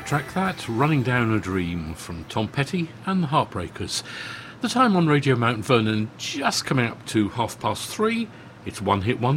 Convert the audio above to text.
great track that, Running Down a Dream from Tom Petty and the Heartbreakers. The time on Radio Mount Vernon just coming up to 3:30. It's One Hit Wonder.